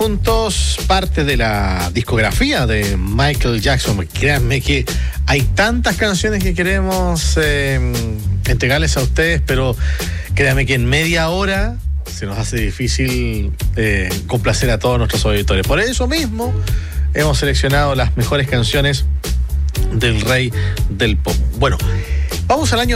Juntos, parte de la discografía de Michael Jackson. Créanme que hay tantas canciones que queremos entregarles a ustedes, pero créanme que en media hora se nos hace difícil complacer a todos nuestros auditores. Por eso mismo hemos seleccionado las mejores canciones del rey del pop. Bueno, vamos al año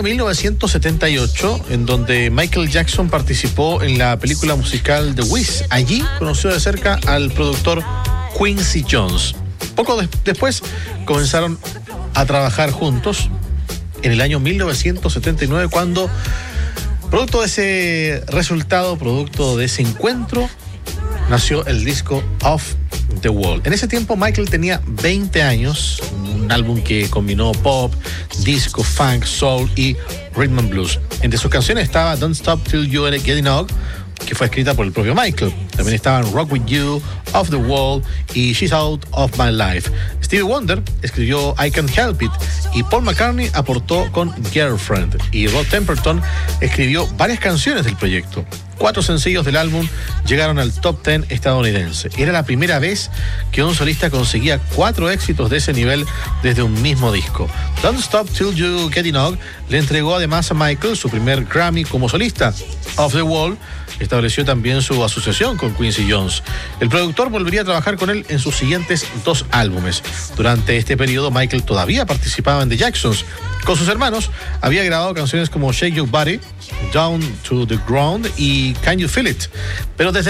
1978, en donde Michael Jackson participó en la película musical The Wiz. Allí conoció de cerca al productor Quincy Jones. Poco después comenzaron a trabajar juntos en el año 1979, cuando, producto de ese resultado, producto de ese encuentro, nació el disco Off the Wall. En ese tiempo Michael tenía 20 años, un álbum que combinó pop, disco, funk, soul y rhythm and blues. Entre sus canciones estaba Don't Stop Till You Get Enough, que fue escrita por el propio Michael. También estaban Rock With You, Off the Wall y She's Out of My Life. Stevie Wonder escribió I Can't Help It y Paul McCartney aportó con Girlfriend, y Rod Temperton escribió varias canciones del proyecto. 4 sencillos del álbum llegaron al top 10 estadounidense. Era la primera vez que un solista conseguía 4 éxitos de ese nivel desde un mismo disco. Don't Stop Till You Get Enough le entregó además a Michael su primer Grammy como solista. Off the Wall estableció también su asociación con Quincy Jones. El productor volvería a trabajar con él en sus siguientes 2 álbumes. Durante este periodo, Michael todavía participaba en The Jacksons. Con sus hermanos había grabado canciones como Shake Your Body, Down to the Ground y Can You Feel It. Pero desde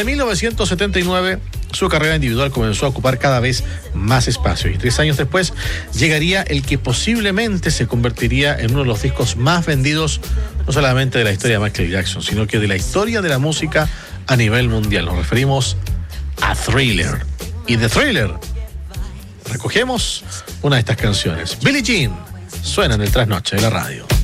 1979 su carrera individual comenzó a ocupar cada vez más espacio, y 3 años después llegaría el que posiblemente se convertiría en uno de los discos más vendidos, no solamente de la historia de Michael Jackson, sino que de la historia de la música a nivel mundial. Nos referimos a Thriller. Y de Thriller recogemos una de estas canciones. Billie Jean suena en el trasnoche de la radio.